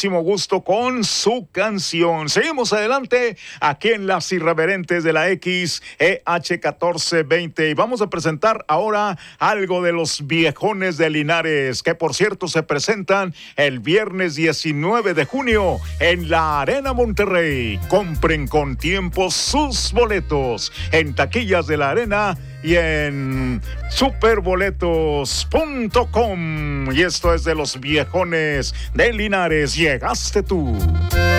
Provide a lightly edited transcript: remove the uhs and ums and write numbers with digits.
muchísimo gusto con su canción. Seguimos adelante aquí en Las Irreverentes de la XEH1420 y vamos a presentar ahora algo de los viejones de Linares, que por cierto se presentan el viernes 19 de junio en la Arena Monterrey. Compren con tiempo sus boletos en taquillas de la Arena y en superboletos.com. Y esto es de los viejones de Linares. Llegaste tú.